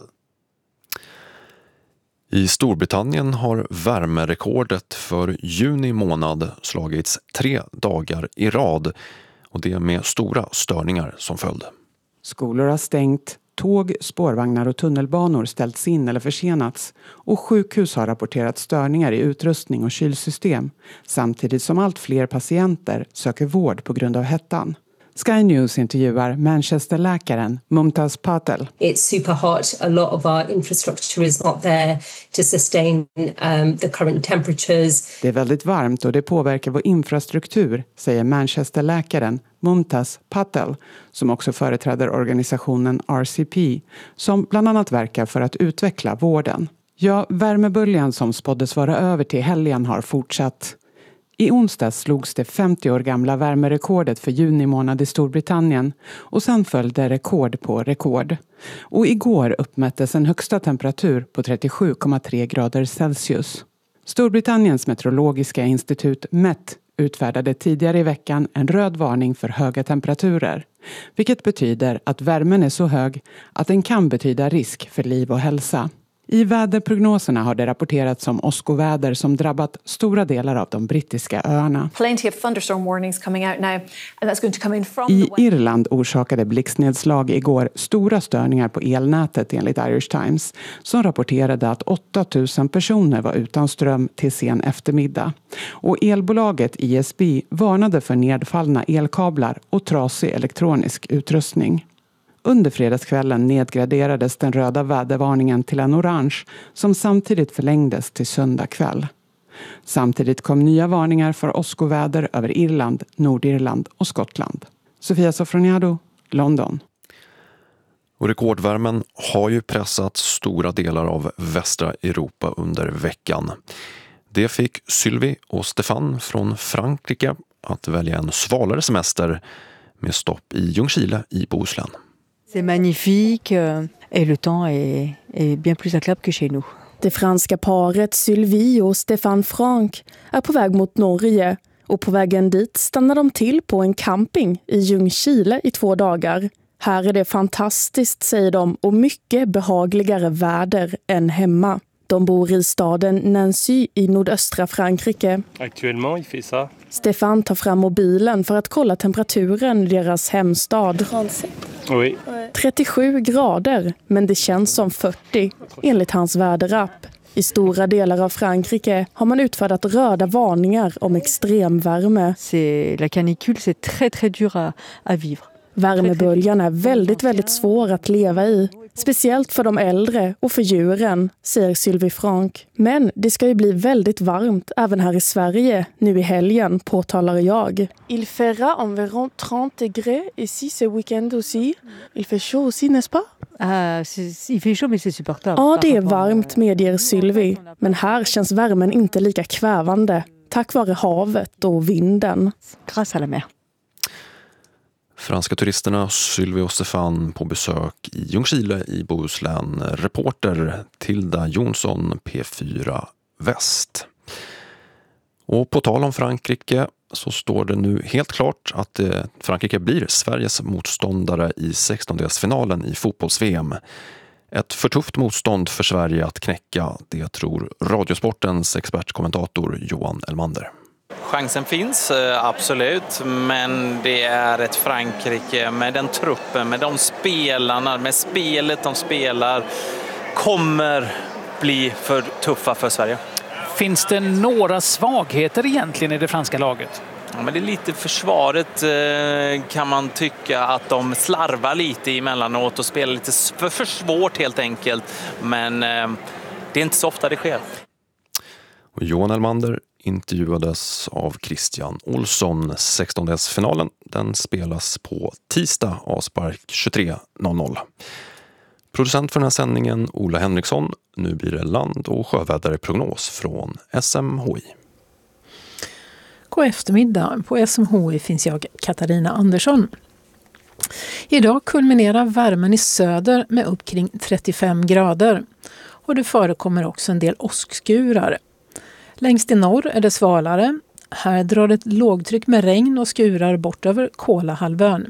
I Storbritannien har värmerekordet för juni månad slagits tre dagar i rad och det med stora störningar som följd. Skolor har stängt, tåg, spårvagnar och tunnelbanor ställts in eller försenats och sjukhus har rapporterat störningar i utrustning och kylsystem samtidigt som allt fler patienter söker vård på grund av hettan. Sky News intervjuar Manchesterläkaren Mumtaz Patel. It's super hot. A lot of our infrastructure is not there to sustain um, the current temperatures. Det är väldigt varmt och det påverkar vår infrastruktur, säger Manchesterläkaren Mumtaz Patel, som också företräder organisationen R C P, som bland annat verkar för att utveckla vården. Ja, värmeböljan som spåddes vara över till helgen har fortsatt. I onsdags slogs det femtio år gamla värmerekordet för juni månad i Storbritannien och sen följde rekord på rekord. Och igår uppmättes en högsta temperatur på trettiosju komma tre grader Celsius. Storbritanniens meteorologiska institut Met utfärdade tidigare i veckan en röd varning för höga temperaturer, vilket betyder att värmen är så hög att den kan betyda risk för liv och hälsa. I väderprognoserna har det rapporterats om åskoväder som drabbat stora delar av de brittiska öarna. Plenty of thunderstorm warnings coming out now, and that's going to come in from I Irland orsakade blixtnedslag igår stora störningar på elnätet enligt Irish Times, som rapporterade att åtta tusen personer var utan ström till sen eftermiddag. Och elbolaget I S B varnade för nedfallna elkablar och trasig elektronisk utrustning. Under fredagskvällen nedgraderades den röda vädervarningen till en orange som samtidigt förlängdes till söndag kväll. Samtidigt kom nya varningar för åskoväder över Irland, Nordirland och Skottland. Sofia Sofroniado, London. Och rekordvärmen har ju pressat stora delar av västra Europa under veckan. Det fick Sylvie och Stefan från Frankrike att välja en svalare semester med stopp i Ljungskile i Bohuslän. C'est magnifique et le temps est, est bien plus agréable que chez nous. Det franska paret Sylvie och Stefan Frank är på väg mot Norge och på vägen dit stannar de till på en camping i Ljungskile i två dagar. Här är det fantastiskt, säger de, och mycket behagligare väder än hemma. De bor i staden Nancy i nordöstra Frankrike. Actuellement, il fait ça. Stefan tar fram mobilen för att kolla temperaturen i deras hemstad. Oui. trettiosju grader, men det känns som fyrtio enligt hans väderapp. I stora delar av Frankrike har man utfärdat röda varningar om extremvärme. La canicule, c'est très très dur à, à vivre. Värmeböljan är väldigt, väldigt svår att leva i. Speciellt för de äldre och för djuren, säger Sylvie Franck. Men det ska ju bli väldigt varmt även här i Sverige nu i helgen, påtalar jag. Il fera environ trente degrés ici ce week-end aussi. Il fait chaud aussi, n'est-ce pas? Ah, il fait chaud, mais c'est supportable. Ja, det är varmt, medger Sylvie. Men här känns värmen inte lika kvävande. Tack vare havet och vinden. Grâce à la mer. Franska turisterna Sylvie och Stefan på besök i Ljungskile i Bohuslän. Reporter Tilda Jonsson, P fyra Väst. Och på tal om Frankrike så står det nu helt klart att Frankrike blir Sveriges motståndare i sextondelsfinalen i fotbolls-V M. Ett för tufft motstånd för Sverige att knäcka, det tror Radiosportens expertkommentator Johan Elmander. Chansen finns, absolut, men det är ett Frankrike med den truppen, med de spelarna, med spelet de spelar, kommer bli för tuffa för Sverige. Finns det några svagheter egentligen i det franska laget? Ja, men det är lite försvaret kan man tycka att de slarvar lite emellanåt och spelar lite för, för svårt helt enkelt, men det är inte så ofta det sker. Och Johan Elmander intervjuades av Christian Olsson. sextondelsfinalen, den spelas på tisdag, avspark tjugotre noll noll. Producent för den här sändningen Ola Henriksson. Nu blir det land- och sjöväderprognos från S M H I. God eftermiddag. På S M H I finns jag, Katarina Andersson. Idag kulminerar värmen i söder med upp kring trettiofem grader. Och det förekommer också en del åskskurar. Längst i norr är det svalare. Här drar ett lågtryck med regn och skurar bort över Kolahalvön.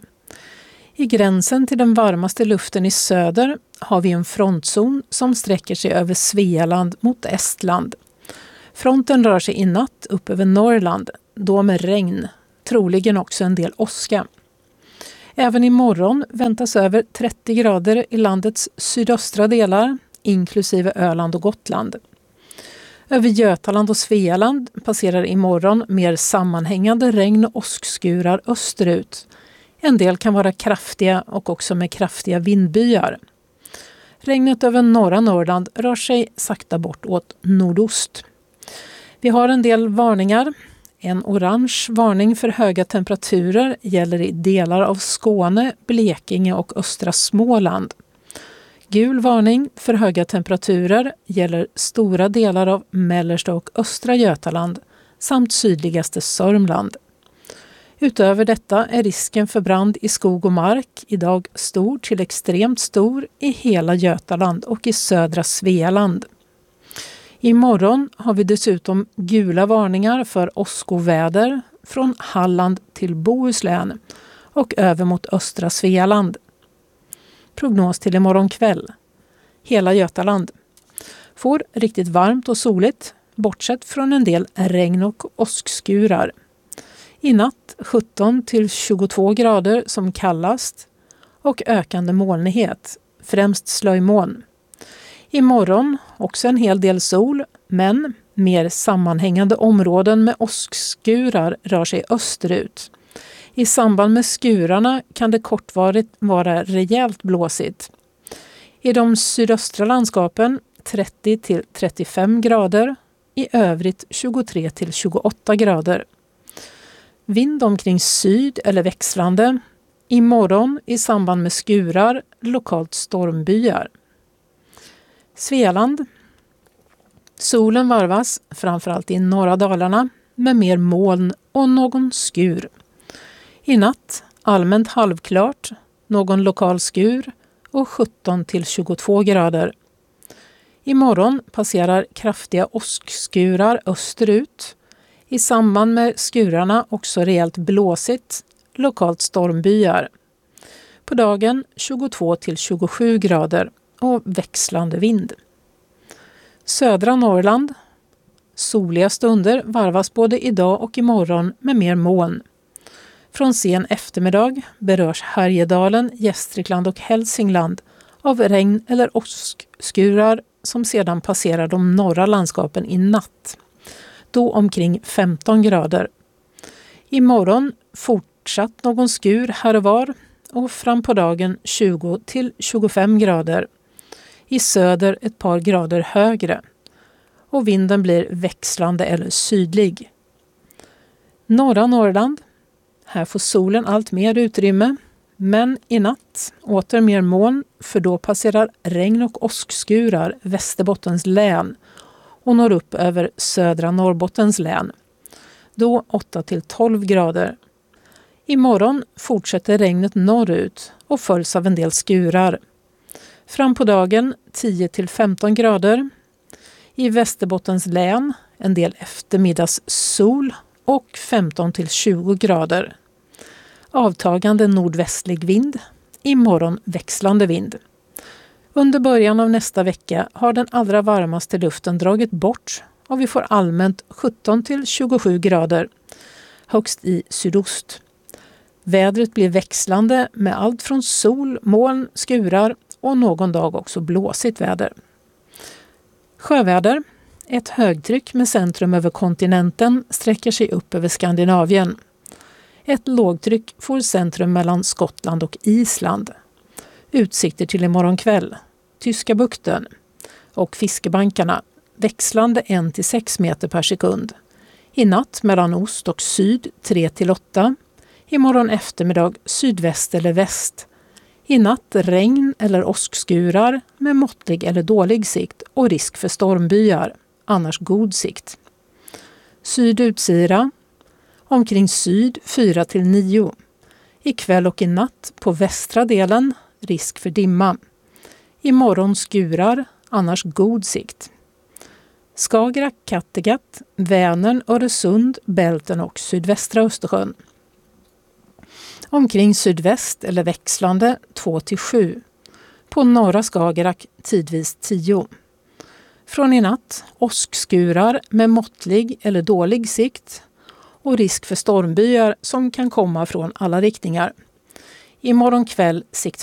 I gränsen till den varmaste luften i söder har vi en frontzon som sträcker sig över Svealand mot Estland. Fronten rör sig i natt upp över Norrland, då med regn, troligen också en del åska. Även imorgon väntas över trettio grader i landets sydöstra delar, inklusive Öland och Gotland. Över Götaland och Svealand passerar imorgon mer sammanhängande regn och åskskurar österut. En del kan vara kraftiga och också med kraftiga vindbyar. Regnet över norra Norrland rör sig sakta bort åt nordost. Vi har en del varningar. En orange varning för höga temperaturer gäller i delar av Skåne, Blekinge och östra Småland. Gul varning för höga temperaturer gäller stora delar av mellersta och östra Götaland samt sydligaste Sörmland. Utöver detta är risken för brand i skog och mark idag stor till extremt stor i hela Götaland och i södra Svealand. Imorgon har vi dessutom gula varningar för åskoväder från Halland till Bohuslän och över mot östra Svealand. Prognos till imorgon kväll. Hela Götaland får riktigt varmt och soligt, bortsett från en del regn och åskskurar. I natt sjutton till tjugotvå grader som kallast och ökande molnighet, främst slöjmoln. Imorgon också en hel del sol, men mer sammanhängande områden med åskskurar rör sig österut. I samband med skurarna kan det kortvarigt vara rejält blåsigt. I de sydöstra landskapen trettio till trettiofem grader, i övrigt tjugotre till tjugoåtta grader. Vind omkring syd eller växlande. Imorgon i samband med skurar, lokalt stormbyar. Svealand. Solen varvas, framförallt i norra Dalarna, med mer moln och någon skur. I natt allmänt halvklart, någon lokal skur och sjutton till tjugotvå grader. Imorgon passerar kraftiga åskskurar österut. I samband med skurarna också rejält blåsigt, lokalt stormbyar. På dagen tjugotvå till tjugosju grader och växlande vind. Södra Norrland. Soliga stunder varvas både idag och imorgon med mer moln. Från sen eftermiddag berörs Härjedalen, Gästrikland och Hälsingland av regn eller åskskurar som sedan passerar de norra landskapen i natt. Då omkring femton grader. Imorgon fortsatt någon skur här och var och fram på dagen tjugo till tjugofem grader. I söder ett par grader högre. Och vinden blir växlande eller sydlig. Norra Norrland. Här får solen allt mer utrymme. Men i natt åter mer moln, för då passerar regn och åskskurar Västerbottens län och når upp över södra Norrbottens län. Då åtta till tolv grader. Imorgon fortsätter regnet norrut och följs av en del skurar. Fram på dagen tio till femton grader. I Västerbottens län en del eftermiddags sol och femton till tjugo grader. Avtagande nordvästlig vind. Imorgon växlande vind. Under början av nästa vecka har den allra varmaste luften dragit bort och vi får allmänt sjutton till tjugosju grader. Högst i sydost. Vädret blir växlande med allt från sol, moln, skurar och någon dag också blåsigt väder. Sjöväder. Ett högtryck med centrum över kontinenten sträcker sig upp över Skandinavien. Ett lågtryck får centrum mellan Skottland och Island. Utsikter till imorgon kväll. Tyska bukten och fiskebankarna växlande en till sex meter per sekund. I natt mellan ost och syd tre till åtta. Imorgon eftermiddag sydväst eller väst. I natt regn eller åskskurar med måttlig eller dålig sikt och risk för stormbyar, annars god sikt. Sydutsira. Omkring syd fyra till nio. I kväll och i natt på västra delen risk för dimma. Imorgon skurar, annars god sikt. Skagerrak, Kattegatt, Vänern, Öresund, Bälten och sydvästra Östersjön. Omkring sydväst eller växlande två till sju. På norra Skagerrak tidvis tio. Från i natt åskskurar med måttlig eller dålig sikt och risk för stormbyar som kan komma från alla riktningar. Imorgon kväll sikt